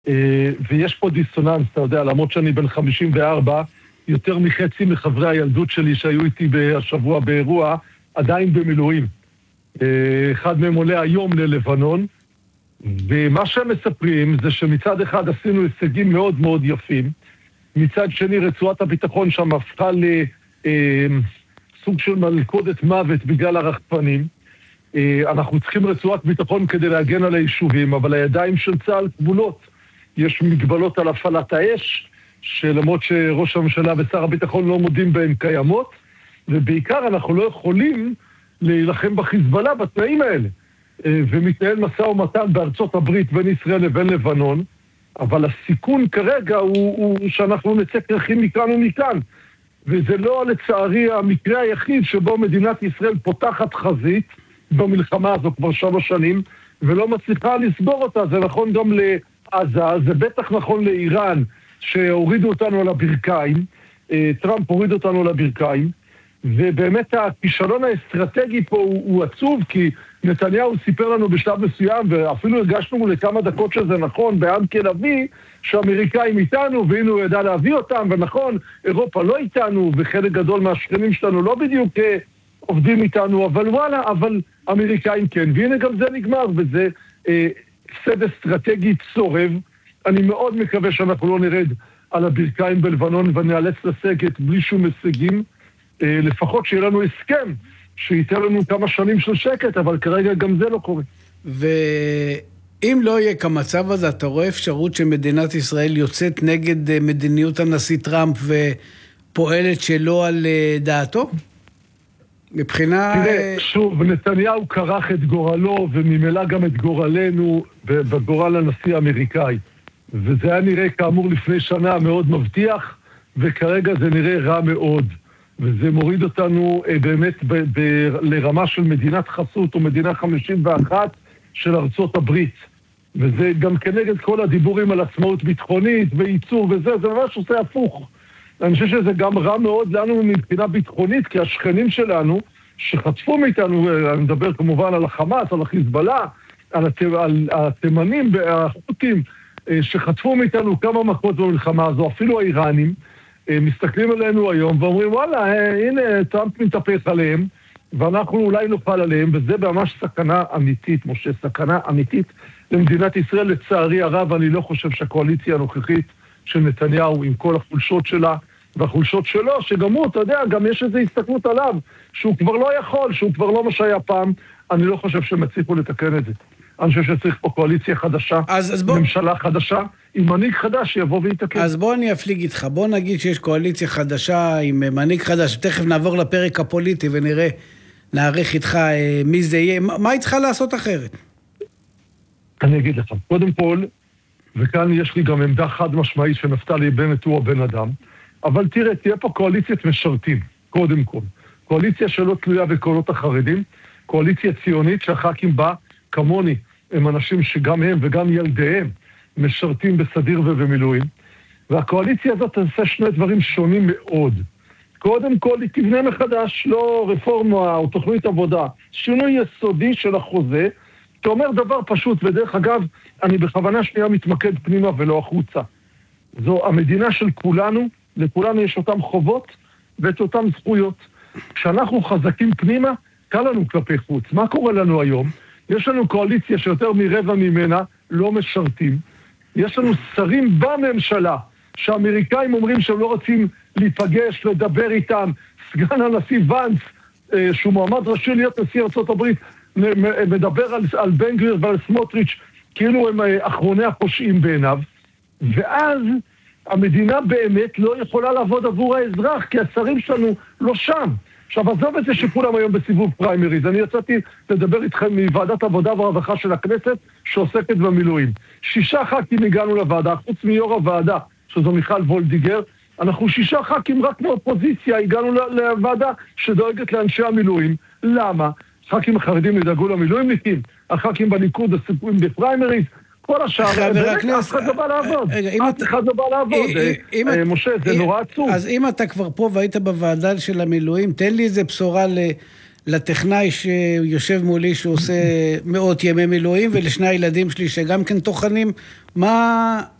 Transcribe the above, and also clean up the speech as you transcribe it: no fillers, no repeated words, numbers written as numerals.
ויש פה דיסוננס, אתה יודע, למרות שאני בן 54, יותר מחצי מחברי הילדות שלי שהיו איתי השבוע באירוע, עדיין במילואים. אחד מהם עולה היום ללבנון, ומה שהם מספרים זה שמצד אחד עשינו הישגים מאוד מאוד יפים, מצד שני רצועת הביטחון שם הפכה לסוג של מלכודת מוות בגלל הרחפנים. אנחנו צריכים רצועת ביטחון כדי להגן על היישובים, אבל הידיים של צה"ל כבולות. יש מגבלות על הפעלת האש, שלמרות שראש הממשלה ושר הביטחון לא מודים בהן קיימות, ובעיקר אנחנו לא יכולים להילחם בחיזבאללה בתנאים האלה. ומתנהל משא ומתן בארצות הברית בין ישראל לבין לבנון, אבל הסיכון כרגע הוא שאנחנו נצא קרחים מכאן ומכאן. וזה לא לצערי המקרה היחיד שבו מדינת ישראל פותחת חזית במלחמה הזו כבר 3 שנים, ולא מצליחה לסגור אותה. זה נכון גם לעזה, זה בטח נכון לאיראן, שהורידו אותנו על הברכיים, טראמפ הוריד אותנו על הברכיים, ובאמת הכישלון האסטרטגי פה הוא עצוב, כי נתניהו סיפר לנו בשלב מסוים, ואפילו הרגשנו לכמה דקות שזה נכון, בעמק אביב, שהאמריקאים איתנו, והנה הוא ידע להביא אותם, ונכון, אירופה לא איתנו, וחלק גדול מהשכנים שלנו לא בדיוק עובדים איתנו, אבל וואלה, אבל אמריקאים כן, והנה גם זה נגמר, וזה הפסד אסטרטגי צורב. אני מאוד מקווה שאנחנו לא נרד על הברכיים בלבנון, ונאלץ לסגת בלי שום הישגים, לפחות שיהיה לנו הסכם, שייתן לנו כמה שנים של שקט, אבל כרגע גם זה לא קורה. ואם לא יהיה כמצב הזה, אתה רואה אפשרות שמדינת ישראל יוצאת נגד מדיניות הנשיא טראמפ ופועלת שלא על דעתו? מבחינה... תראה, שוב, נתניהו כרך את גורלו, וממילא גם את גורלנו בגורל הנשיא האמריקאי. וזה היה נראה כאמור לפני שנה מאוד מבטיח, וכרגע זה נראה רע מאוד. וזה מוריד אותנו באמת לרמה של מדינת חסות או מדינה 51 של ארצות הברית. וזה גם כנגד כל הדיבורים על עצמאות ביטחונית וייצור וזה, זה ממש עושה הפוך. אני חושב שזה גם רע מאוד לנו מבחינה ביטחונית, כי השכנים שלנו שחטפו מאיתנו, אני מדבר כמובן על החמאס, על החיזבאללה, על התימנים והחות'ים, שחטפו מאיתנו כמה מכות במלחמה הזו, אפילו האיראנים, מסתכלים עלינו היום ואומרים, וואלה, הנה, טראמפ מתהפך עליהם, ואנחנו אולי נוכל עליהם, וזה ממש סכנה אמיתית, משה, סכנה אמיתית למדינת ישראל. לצערי הרב, אני לא חושב שהקואליציה הנוכחית של נתניהו, עם כל החולשות שלה, והחולשות שלו, שגם הוא, אתה יודע, גם יש איזו הסתכלות עליו, שהוא כבר לא יכול, שהוא כבר לא מה שהיה פעם, אני לא חושב שהם הצליחו לתקן את זה. אני חושב שצריך פה קואליציה חדשה, ממשלה חדשה, עם מנהיג חדש שיבוא ויתקן. אז בוא אני אפליג איתך, בוא נגיד שיש קואליציה חדשה עם מנהיג חדש, תכף נעבור לפרק הפוליטי ונראה, נערך איתך מי זה יהיה, מה היא צריכה לעשות אחרת? אני אגיד לך, קודם כל, וכאן יש לי גם עמדה חד משמעית שנפתלי בנט הוא הבן אדם, אבל תראה, תהיה פה קואליציית משרתים, קודם כל. קואליציה שלא תלויה בקולות החרדים, קואליציה ציונית שהח"כים בה, כמוני, הם אנשים שגם הם וגם ילדיהם משרתים בסדיר ובמילואים, והקואליציה הזאת תעשה 2 דברים שונים מאוד. קודם כל, היא תבנה מחדש, לא רפורמה או תוכנית עבודה, שינוי יסודי של החוזה, שאומר דבר פשוט, ודרך אגב, אני בכוונה שנייה מתמקד פנימה ולא החוצה. זו המדינה של כולנו, לכולנו יש אותם חובות ואת אותם זכויות. כשאנחנו חזקים פנימה, קל לנו כלפי חוץ. מה קורה לנו היום? יש לנו קואליציה שיותר מרבע ממנה לא משרתים. יש לנו שרים בממשלה, שהאמריקאים אומרים שהם לא רוצים להיפגש, לדבר איתם. סגן הנשיא ונץ, שהוא מועמד ראשי להיות נשיא ארצות הברית, מדבר על בן גביר ועל סמוטריץ', כאילו הם אחרוני הפושעים בעיניו. ואז המדינה באמת לא יכולה לעבוד עבור האזרח, כי השרים שלנו לא שם. עכשיו, עזוב את זה שכולם היום בסיבוב פריימריז. אני יצאתי לדבר איתכם מוועדת עבודה והרווחה של הכנסת, שעוסקת במילואים. 6 ח"כים הגענו לוועדה, חוץ מיו"ר הוועדה, שזו מיכל וולדיגר, אנחנו 6 ח"כים רק מאופוזיציה, הגענו לוועדה שדואגת לאנשי המילואים. למה? ח"כים החרדים ידאגו למילואימניקים, הח"כים בליכוד הסיפורים בפריימריז, כל השאר, אף אחד לא בא לעבוד. אף אחד לא בא לעבוד. משה, זה נורא עצוב. אז אם אתה כבר פה והיית בוועדה של המילואים, תן לי איזה בשורה לטכנאי שיושב מולי שעושה מאות ימי מילואים, ולשני הילדים שלי שגם כן תוכנים, מה